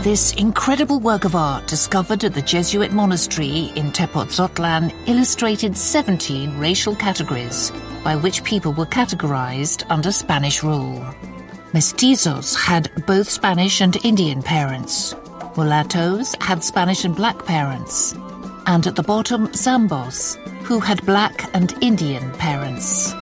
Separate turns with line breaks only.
This incredible work of art, discovered at the Jesuit monastery in Tepoztlan, illustrated 17 racial categories by which people were categorized under Spanish rule. Mestizos had both Spanish and Indian parents. Mulattoes had Spanish and black parents. And at the bottom, Zambos, who had black and Indian parents.